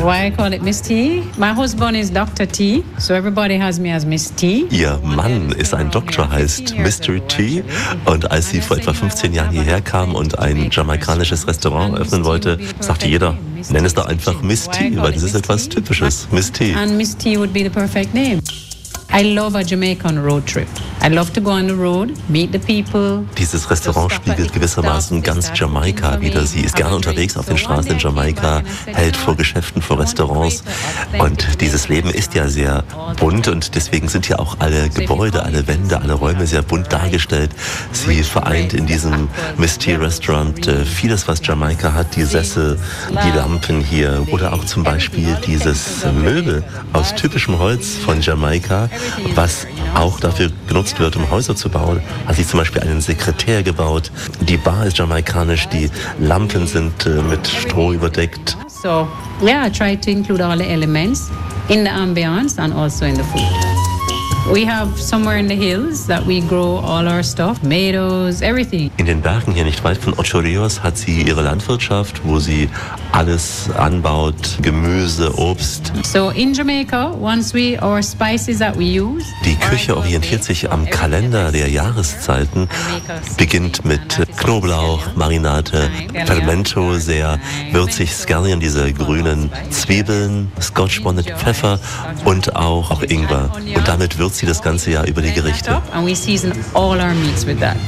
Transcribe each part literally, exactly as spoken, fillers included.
Why I call it Miss T? My husband is Doctor T, so everybody has me as Miss T. Ihr Mann ist ein Doktor, heißt Mystery T. Und als sie vor etwa fünfzehn Jahren hierher kam und ein jamaikanisches Restaurant eröffnen wollte, sagte jeder, nenn es doch einfach Miss T, weil das ist etwas Typisches, Miss T. And Miss T would be the perfect name. I love a Jamaican road trip. I love to go on the road, meet the people. Dieses Restaurant spiegelt gewissermaßen ganz Jamaika wider. Sie ist gerne unterwegs auf den Straßen in Jamaika, hält vor Geschäften, vor Restaurants. Und dieses Leben ist ja sehr bunt und deswegen sind hier auch alle Gebäude, alle Wände, alle Räume sehr bunt dargestellt. Sie vereint in diesem Miss T Restaurant äh, vieles, was Jamaika hat. Die Sessel, die Lampen hier oder auch zum Beispiel dieses Möbel aus typischem Holz von Jamaika, was auch dafür genutzt wird, um Häuser zu bauen. Hat sie zum Beispiel einen Sekretär gebaut. Die Bar ist jamaikanisch, die Lampen sind äh, mit Stroh überdeckt. So, yeah, I try to include all the elements in the ambience and also in the food. We have somewhere in the hills that we grow all our stuff, tomatoes, everything. In den Bergen hier nicht weit von Ocho Rios hat sie ihre Landwirtschaft, wo sie alles anbaut, Gemüse, Obst. So in Jamaica, once we our spices that we use. Die Küche orientiert sich am Kalender der Jahreszeiten, beginnt mit Knoblauch, Marinade, Fermento, sehr würzig, Scallion, diese grünen Zwiebeln, Scotch Bonnet, Pfeffer und auch, auch Ingwer. Und damit würzt sie das ganze Jahr über die Gerichte. And we season all our meats with that.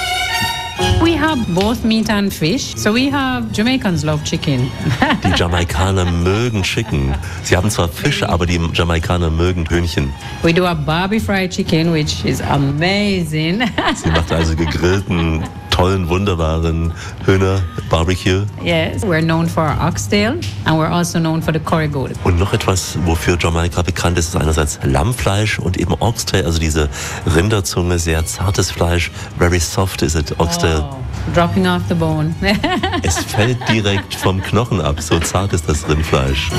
We have both meat and fish. So we have Jamaicans love chicken. Die Jamaikaner mögen Chicken. Sie haben zwar Fisch, aber die Jamaikaner mögen Hühnchen. We do a Barbie fried chicken, which is amazing. Sie macht also gegrillten, tollen, wunderbaren Hühner Barbecue. Yes, we're known for our oxtail and we're also known for the curry goat. Und noch etwas, wofür Jamaika bekannt ist, ist einerseits Lammfleisch und eben Oxtail, also diese Rinderzunge, sehr zartes Fleisch. Very soft is it, Oxtail. Oh, dropping off the bone. Es fällt direkt vom Knochen ab, so zart ist das Rindfleisch.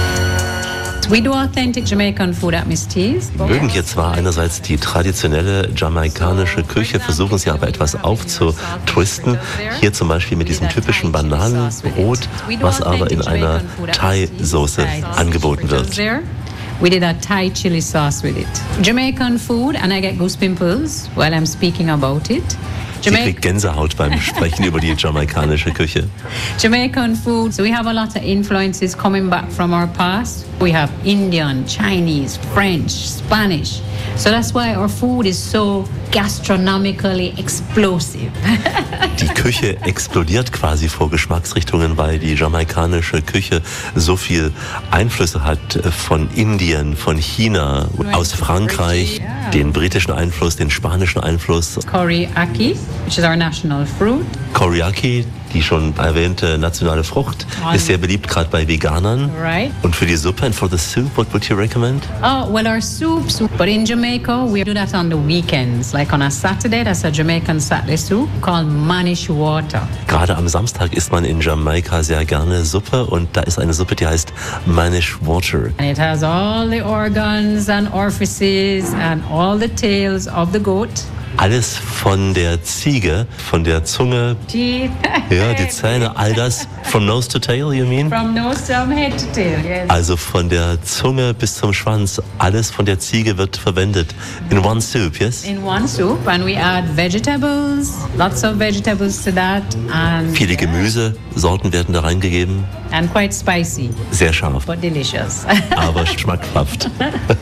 We do authentic Jamaican food at Miss T's. Wir mögen hier zwar einerseits die traditionelle jamaikanische Küche, versuchen sie aber etwas aufzutwisten. Hier zum Beispiel mit diesem typischen Bananenbrot, was aber in einer Thai-Soße angeboten wird. We did a Thai chili sauce with it. Jamaican food, and I get goose pimples while I'm speaking about it. Sie kriegt Gänsehaut beim Sprechen über die jamaikanische Küche. Jamaican food, so we have a lot of influences coming back from our past. We have Indian, Chinese, French, Spanish. So that's why our food is so gastronomically explosive. Die Küche explodiert quasi vor Geschmacksrichtungen, weil die jamaikanische Küche so viel Einflüsse hat von Indien, von China, aus Frankreich, den britischen Einfluss, den spanischen Einfluss. Coriaci, which is our national fruit. Coriaci, die schon erwähnte nationale Frucht, ist sehr beliebt, gerade bei Veganern. Right. Und für die Suppe and for the soup, what would you recommend? Oh, well, our soups, but in Jamaica, we do that on the weekends. Like on a Saturday, that's a Jamaican Saturday soup called Manish Water. Gerade am Samstag isst man in Jamaika sehr gerne Suppe und da ist eine Suppe, die heißt Manish Water. And it has all the organs and orifices and all the tails of the goat. Alles von der Ziege, von der Zunge, Teeth. ja, die Zähne, all das, from nose to tail, you mean? From nose from head to tail, yes. Also von der Zunge bis zum Schwanz, alles von der Ziege wird verwendet. In one soup, yes? In one soup, and we add vegetables, lots of vegetables to that, and Viele Gemüsesorten werden da reingegeben. and quite spicy, Sehr scharf, but delicious. aber schmackhaft.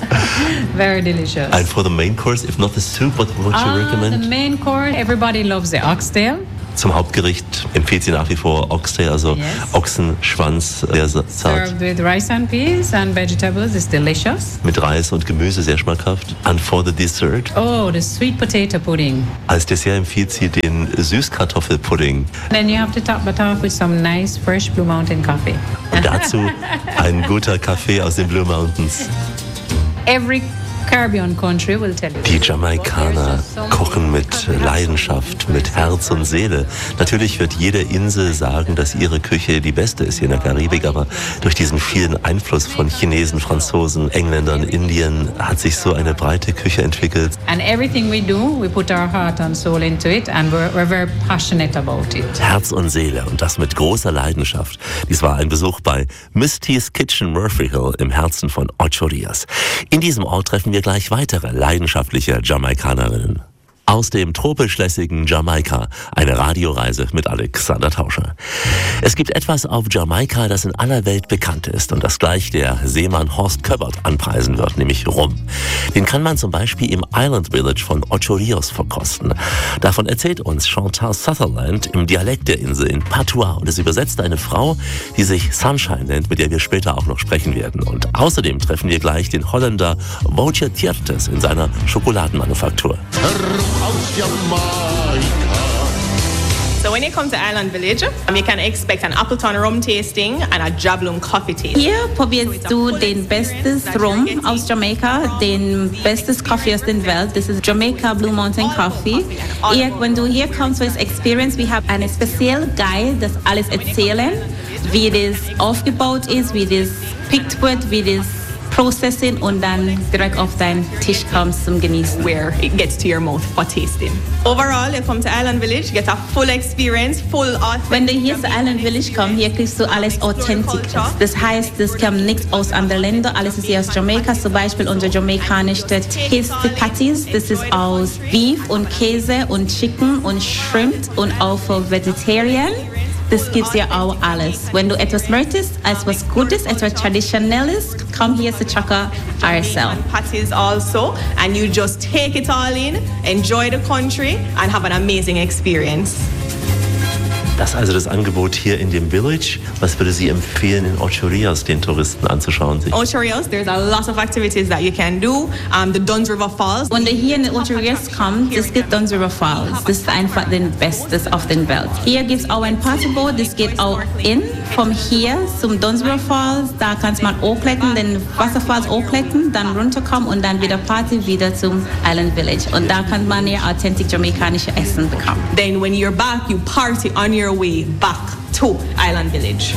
Very delicious. And for the main course, if not the soup, what would you Ah, the recommend? main course, everybody loves the oxtail. Zum Hauptgericht empfiehlt sie nach wie vor Oxtail, also Yes. Ochsenschwanz, sehr zart. Served with rice and peas and vegetables is delicious. Mit Reis und Gemüse, sehr schmackhaft. And for the dessert, Oh, the sweet potato pudding. als Dessert empfiehlt sie den Süßkartoffelpudding. Then you have to top that off with some nice fresh Blue Mountain coffee. Und dazu ein guter Kaffee aus den Blue Mountains. Every Caribbean country will tell you. Die Jamaikaner kochen mit Leidenschaft, mit Herz und Seele. Natürlich wird jede Insel sagen, dass ihre Küche die beste ist hier in der Karibik, aber durch diesen vielen Einfluss von Chinesen, Franzosen, Engländern, Indien hat sich so eine breite Küche entwickelt. And everything we do, we put our heart and soul into it and we're, we're very passionate about it. Herz und Seele und das mit großer Leidenschaft. Dies war ein Besuch bei Misty's Kitchen Murphy Hill im Herzen von Ocho Rios. In diesem Ort treffen wir gleich weitere leidenschaftliche Jamaikanerinnen. Aus dem tropisch-lässigen Jamaika, eine Radioreise mit Alexander Tauscher. Es gibt etwas auf Jamaika, das in aller Welt bekannt ist und das gleich der Seemann Horst Köbbert anpreisen wird, nämlich Rum. Den kann man zum Beispiel im Island Village von Ocho Rios verkosten. Davon erzählt uns Chantal Sutherland im Dialekt der Insel in Patois und es übersetzt eine Frau, die sich Sunshine nennt, mit der wir später auch noch sprechen werden. Und außerdem treffen wir gleich den Holländer Wouter Tiertes in seiner Schokoladenmanufaktur. So when you come to Island Village, um, you can expect an Appleton rum tasting and a Jabloon coffee tasting. Hier probierst du den bestes Rum aus Jamaika, den bestes Kaffee aus der Welt. Das ist Jamaica Blue Mountain Coffee. Hier, wenn du hier kommst für das Experience, wir haben einen speziellen Guide, das alles erzählen, wie das aufgebaut ist, wie das pickt wird, wie das Processing und dann direkt auf deinen Tisch kommst zum Genießen. Where it gets to your mouth for tasting. Overall, you come to Island Village, get a full experience, full authentic. Wenn du hier zu Island Village kommst, hier kriegst du alles authentisch. Das heißt, es kommt nichts aus anderen Ländern, alles ist hier aus Jamaika. Zum Beispiel unsere jamaikanische Tasty Patties, das ist aus Beef und Käse und Chicken und Shrimp und auch für Vegetarian. Das gibt's ja auch alles. Wenn du etwas möchtest, etwas Gutes, etwas Traditionelles, komm hier zu Chaka R S L. Patties also, and you just take it all in, enjoy the country, and have an amazing experience. Das ist also das Angebot hier in dem Village. Was würde Sie empfehlen, in Ocho Rios den Touristen anzuschauen? Sich? Ocho Rios, there's a lot of activities that you can do. Um, the Duns River Falls. Wenn du hier in Ocho Rios kommst, es gibt Duns River Falls. Das ist einfach das Beste auf der Welt. Hier gibt es auch ein Partyboot, das geht auch in, von hier zum Duns River Falls. Da kannst man auch klettern, den Wasserfalls auch klettern, dann runterkommen und dann wieder Party, wieder zum Island Village. Und da kann man ja authentisch jamaikanische Essen bekommen. Then when you're back, you party on your way back to Island Village.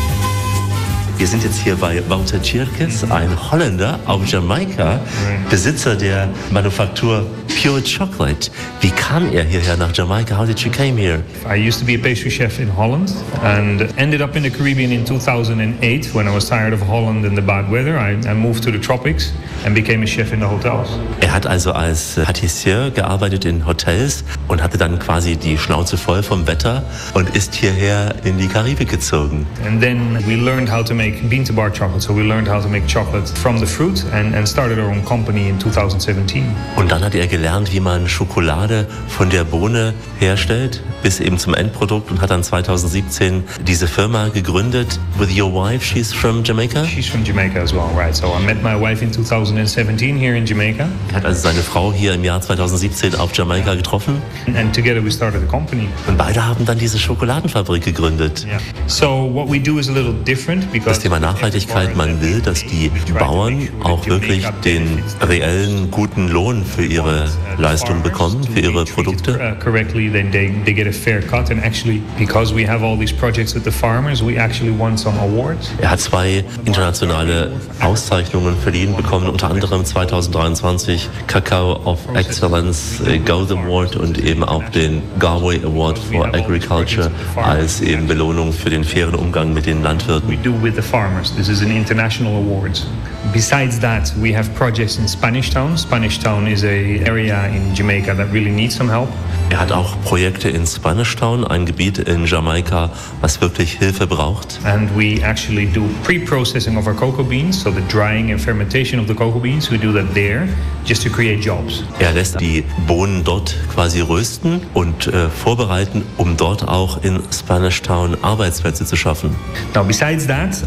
Wir sind jetzt hier bei Wouter Tiertes, ein Holländer auf Jamaika, Besitzer der Manufaktur Pure Chocolate. Wie kam er hierher nach Jamaika? How did you came here? I used to be a pastry chef in Holland and ended up in the Caribbean in two thousand eight when I was tired of Holland and the bad weather. I, I moved to the tropics and became a chef in the hotels. Er hat also als Patissier gearbeitet in Hotels und hatte dann quasi die Schnauze voll vom Wetter und ist hierher in die Karibik gezogen. And then we learned how to make bean to bar chocolate, so we learned how to make chocolate from the fruit and, and started our own company in two thousand seventeen. Und dann hat er gelernt, wie man Schokolade von der Bohne herstellt, bis eben zum Endprodukt und hat dann zwanzig siebzehn diese Firma gegründet. With your wife, she's from Jamaica? She's from Jamaica as well, right. So I met my wife in two thousand seventeen here in Jamaica. Er hat also seine Frau hier im Jahr zwanzig siebzehn auf Jamaika getroffen. And together we started a company. Und beide haben dann diese Schokoladenfabrik gegründet. Yeah. So what we do is a little different because das Thema Nachhaltigkeit, man will, dass die Bauern auch wirklich den reellen, guten Lohn für ihre Leistung bekommen, für ihre Produkte. Correctly, then they, they get a fair cut. And actually, because we have all these projects with the farmers, we actually won some awards. Er hat zwei internationale Auszeichnungen verliehen bekommen, unter anderem zwanzig dreiundzwanzig Cacao of Excellence Gold Award und eben auch den Galway Award for Agriculture als eben Belohnung für den fairen Umgang mit den Landwirten. We do with the farmers. This is an international award. Besides that, we have projects in Spanish Town. Spanish Town is a area in Jamaica that really needs some help. Er hat auch Projekte in Spanish Town, ein Gebiet in Jamaika, was wirklich Hilfe braucht. And we actually do pre-processing of our cocoa beans, so the drying and fermentation of the cocoa beans. We do that there just to create jobs. Er lässt die Bohnen dort quasi rösten und äh, vorbereiten, um dort auch in Spanish Town Arbeitsplätze zu schaffen. Now, besides that,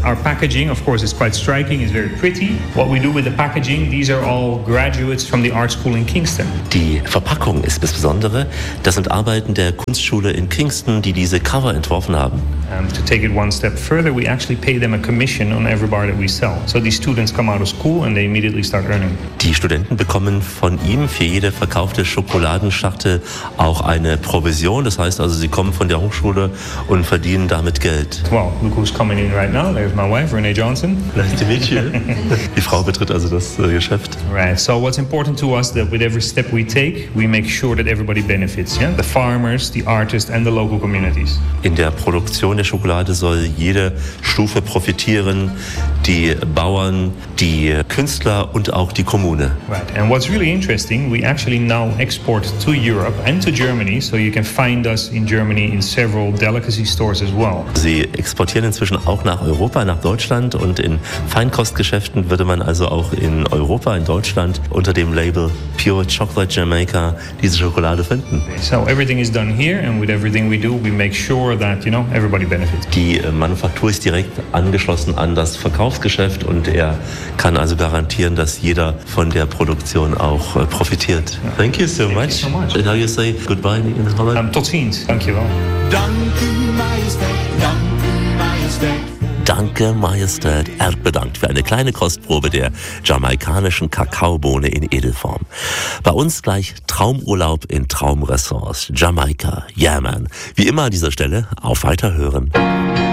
Our packaging, of course, is quite striking, is very pretty. What we do with the packaging, these are all graduates from the art school in Kingston. Die Verpackung ist das Besondere. Das sind Arbeiten der Kunstschule in Kingston, die diese Cover entworfen haben. Um, to take it one step further, we actually pay them a commission on every bar that we sell. So these students come out of school and they immediately start earning. Die Studenten bekommen von ihm für jede verkaufte Schokoladenschachtel auch eine Provision. Das heißt also, sie kommen von der Hochschule und verdienen damit Geld. Well, look who's coming in right now. There's my wife, Renee Johnson. Nice to meet you. Die Frau betritt also das äh, Geschäft. Right. So what's important to us that with every step we take, we make sure that everybody benefits. Yeah, the farmers, the artists, and the local communities. In der Produktion der Schokolade soll jede Stufe profitieren. Die Bauern, die Künstler und auch die Kommune. Right. And what's really interesting, we actually now export to Europe and to Germany, so you can find us in Germany in several delicacy stores as well. Sie exportieren inzwischen auch nach Europa, nach Deutschland, und in Feinkostgeschäften würde man also auch in Europa, in Deutschland unter dem Label Pure Chocolate Jamaica diese Schokolade finden. So everything is done here, and with everything we do, we make sure that, you know, everybody benefits. Die Manufaktur ist direkt angeschlossen an das Verkaufsgeschäft und er kann also garantieren, dass jeder von der Produktion auch äh, profitiert. Thank you so Thank much. you so much. And how you say goodbye in Holland? Um, tot ziens. Dankjewel. Danke, Majestät, danke, Majestät. Danke, Majestät. Er bedankt für eine kleine Kostprobe der jamaikanischen Kakaobohne in Edelform. Bei uns gleich Traumurlaub in Traumressorts. Jamaika, yeah man. Wie immer an dieser Stelle, auf Weiterhören.